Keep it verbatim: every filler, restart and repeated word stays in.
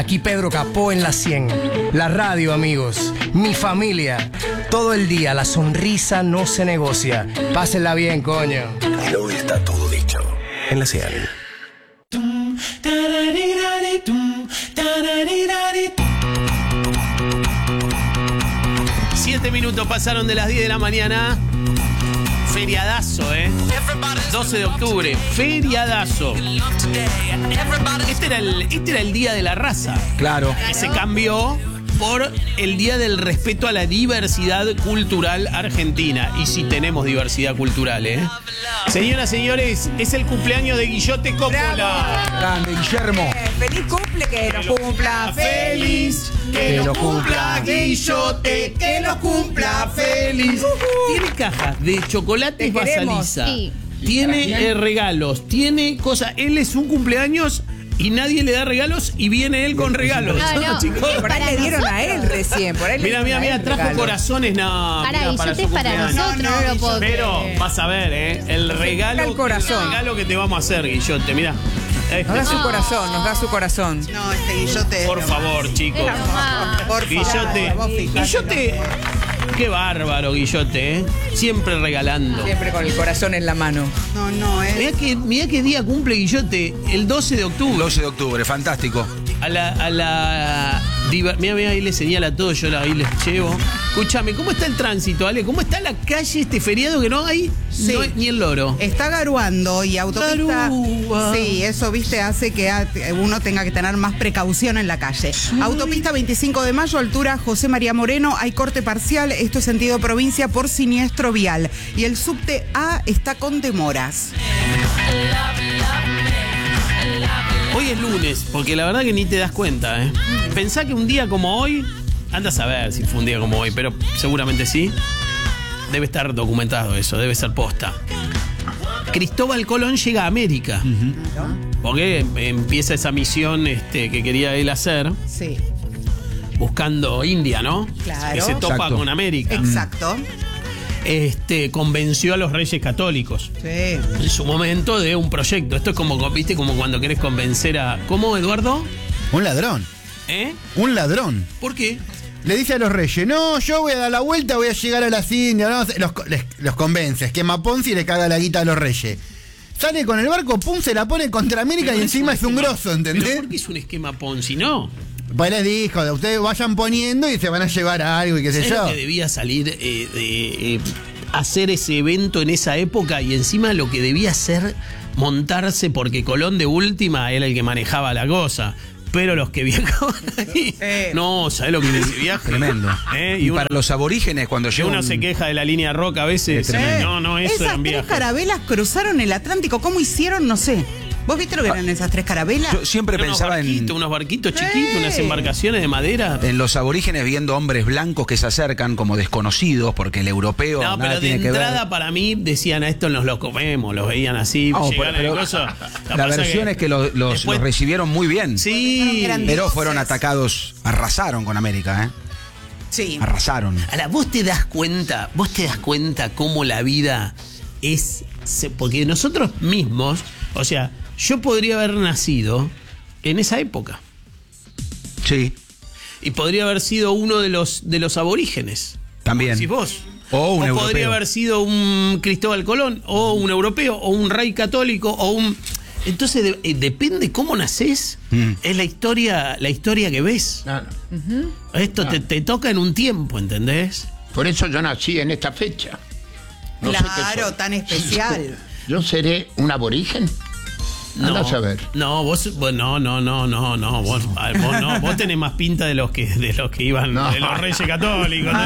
Aquí Pedro Capó en la cien. La radio, amigos. Mi familia. Todo el día la sonrisa no se negocia. Pásenla bien, coño. Y hoy está todo dicho en la cien. Siete minutos pasaron de las diez de la mañana. Feriadazo, ¿eh? doce de octubre, feriadazo. Este era, el, este era el Día de la Raza. Claro. Que se cambió por el Día del Respeto a la Diversidad Cultural Argentina. Y sí tenemos diversidad cultural, ¿eh? Señoras, señores, es el cumpleaños de Guillote Coppola. Grande, Guillermo. Eh, feliz cumple, que lo cumpla feliz. Que lo cumpla Guillote, que lo cumpla feliz. Tiene cajas de chocolates Te queremos. Basaliza. Sí. Tiene eh, regalos, tiene cosas. Él es un cumpleaños y nadie le da regalos y viene él con regalos. No, no, Chicos. es Por ahí para le dieron a él nosotros. recién. Por ahí le Mira, dieron mira, a mira, él trajo regalo. corazones. No, Para mira, Guillote su es para cumpleaños. nosotros, no, lo puedo Pero creer. vas a ver, ¿eh? El regalo, el corazón. el regalo que te vamos a hacer, Guillote. Mira. Este, Nos da su corazón, nos da su corazón. No, este Guillote. por favor, chicos. Es más. Por Guillote. favor, vos fijate. Guillote. Qué bárbaro, Guillote, ¿eh? Siempre regalando. Siempre con el corazón en la mano. No, no, es. Mirá que, mirá qué día cumple Guillote, el doce de octubre. doce de octubre, fantástico. A la, a la diver- Mira, mira, ahí le señala todo, yo la, ahí les llevo. Escúchame, ¿cómo está el tránsito, Ale? ¿Cómo está la calle este feriado que no hay, Sí. no hay ni el loro? Está garuando y autopista. Garúa. Sí, eso, viste, hace que a- uno tenga que tener más precaución en la calle. Autopista veinticinco de mayo, altura José María Moreno, hay corte parcial, esto es sentido provincia por siniestro vial. Y el subte A está con demoras. Hoy es lunes, porque la verdad que ni te das cuenta, ¿eh? Pensá que un día como hoy, anda a saber si fue un día como hoy, pero seguramente sí. Debe estar documentado eso, debe ser posta. Cristóbal Colón llega a América. Porque empieza esa misión este, que quería él hacer, Sí, buscando India, ¿no? Claro. Que se topa Exacto. con América. exacto. Este, convenció a los reyes católicos Sí. en su momento de un proyecto. Esto es como, ¿viste? Como cuando querés convencer a... ¿Cómo, Eduardo? Un ladrón. ¿Eh? Un ladrón. ¿Por qué? Le dice a los reyes, no, yo voy a dar la vuelta, voy a llegar a las Indias. No, los, les- los convence, quema Ponzi y le caga la guita a los reyes. Sale con el barco, pum, se la pone contra América Pero y es encima un es un esquema- grosso, ¿Pero ¿entendés? por qué es un esquema Ponzi? No. Pues les dijo, ustedes vayan poniendo y se van a llevar a algo y qué sé ¿Sabés yo. lo que debía salir eh, de eh, hacer ese evento en esa época? Y encima lo que debía hacer montarse, porque Colón de última era el que manejaba la cosa. Pero los que viajaban ahí, Eh. no, ¿sabés lo que es ese viaje? Tremendo. ¿Eh? Y, Y uno, para los aborígenes, cuando que llega uno un- se queja de la línea roca a veces. Es tremendo. No, no, eso Esas eran tres viajes. carabelas cruzaron el Atlántico. ¿Cómo hicieron? No sé. ¿Vos viste lo que eran esas tres carabelas? Yo siempre Unos pensaba en, barquitos, unos barquitos chiquitos, Sí. unas embarcaciones de madera. en los aborígenes viendo hombres blancos que se acercan como desconocidos porque el europeo No, nada pero de tiene que entrada ver. para mí decían a esto nos lo comemos, los veían así, No, llegan pero- al coso. Lo La pasa versión es que los, los- después- los recibieron muy bien. Sí. Eran Pero dioses. fueron atacados, arrasaron con América, ¿eh? Sí. Arrasaron. Ahora, vos te das cuenta, vos te das cuenta cómo la vida es. se- Porque nosotros mismos, o sea, yo podría haber nacido en esa época. Sí, Y podría haber sido uno de los, de los aborígenes. también. Si vos. O un podría europeo. haber sido un Cristóbal Colón, o un europeo, o un rey católico, o un. Entonces de- eh, depende cómo nacés, Mm. es la historia, la historia que ves. Claro. Esto te, te toca en un tiempo, ¿entendés? Por eso yo nací en esta fecha. No sé qué Claro, soy. tan especial. Yo seré un aborigen. Anda a saber. No, vos, vos- no, no, no, no, no, vos, ah, vos no, vos tenés más pinta de los que de los que iban, No. de los reyes católicos.